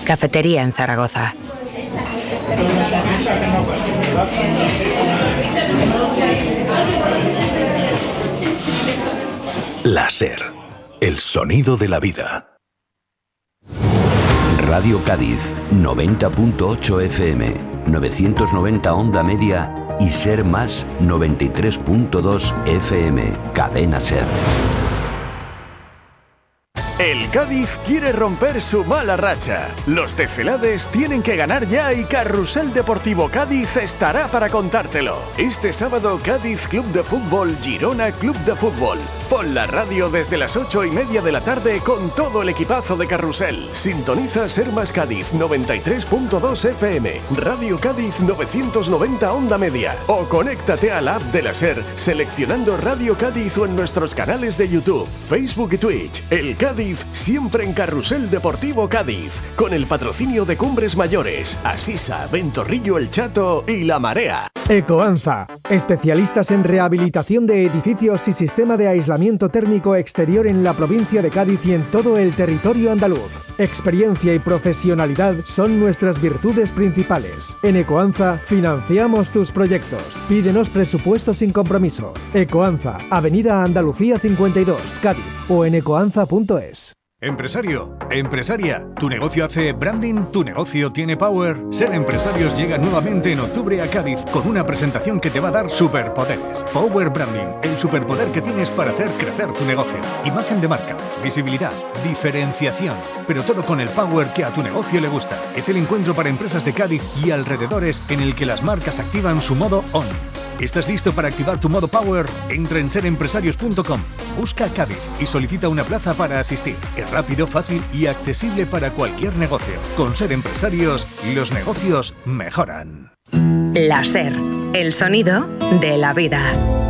Cafetería en Zaragoza. La SER, el sonido de la vida. Radio Cádiz, 90.8 FM, 990 onda media y SER más 93.2 FM, cadena SER. El Cádiz quiere romper su mala racha. Los de Celades tienen que ganar ya y Carrusel Deportivo Cádiz estará para contártelo. Este sábado Cádiz Club de Fútbol, Girona Club de Fútbol. Pon la radio desde las 8:30 de la tarde con todo el equipazo de Carrusel. Sintoniza Ser Más Cádiz 93.2 FM, Radio Cádiz 990 onda media o conéctate a la app de la SER seleccionando Radio Cádiz o en nuestros canales de YouTube, Facebook y Twitch. El Cádiz siempre en Carrusel Deportivo Cádiz, con el patrocinio de Cumbres Mayores, Asisa, Ventorrillo El Chato y La Marea. Ecoanza, especialistas en rehabilitación de edificios y sistema de aislamiento térmico exterior en la provincia de Cádiz y en todo el territorio andaluz. Experiencia y profesionalidad son nuestras virtudes principales. En Ecoanza financiamos tus proyectos. Pídenos presupuesto sin compromiso. Ecoanza, Avenida Andalucía 52, Cádiz o en ecoanza.es. Empresario, empresaria, ¿tu negocio hace branding? ¿Tu negocio tiene power? Ser Empresarios llega nuevamente en octubre a Cádiz con una presentación que te va a dar superpoderes. Power Branding, el superpoder que tienes para hacer crecer tu negocio. Imagen de marca, visibilidad, diferenciación, pero todo con el power que a tu negocio le gusta. Es el encuentro para empresas de Cádiz y alrededores en el que las marcas activan su modo on. ¿Estás listo para activar tu modo power? Entra en serempresarios.com, busca Cádiz y solicita una plaza para asistir. Es rápido, fácil y accesible para cualquier negocio. Con Ser Empresarios, los negocios mejoran. La SER, el sonido de la vida.